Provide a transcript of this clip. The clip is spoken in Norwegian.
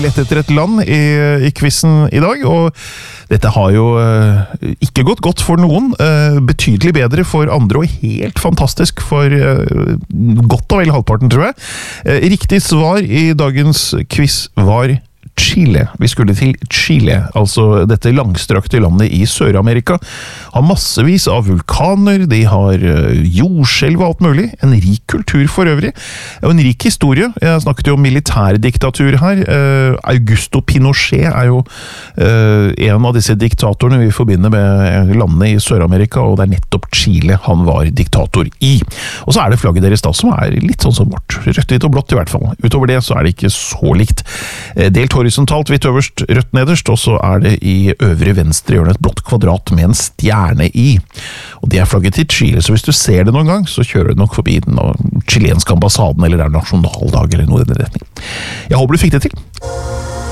lette etter et land i quizen i dag, og dette har jo ikke gått godt for noen, betydelig bedre for andre, og helt fantastisk for godt og vel halvparten, tror jeg. Riktig svar i dagens quiz var Chile. Vi skulle til Chile, altså dette langstrakte landet i Sør-Amerika. Har massevis av vulkaner, de har jordskjelv og alt mulig, en rik kultur for øvrig, og en rik historie. Jeg snakket jo om militærdiktatur her. Augusto Pinochet er jo en av disse diktatorene vi forbinder med landene i Sør-Amerika, og det er nettopp Chile han var diktator i. Og så er det flagget deres da, som er litt sånn som vårt. Rødt, hvitt og blått i hvert fall. Utover det så er det ikke så likt. Delt horisontalt, hvitt øverst, rødt nederst, og så er det i øvre venstre hjørne et blått kvadrat med en stjerne i. Og det er flagget til Chile, så hvis du ser det noen gang, så kjører du nok forbi den chilenske ambassaden, eller det er nasjonaldag, eller noe i den retning. Jeg håper du fikk det til.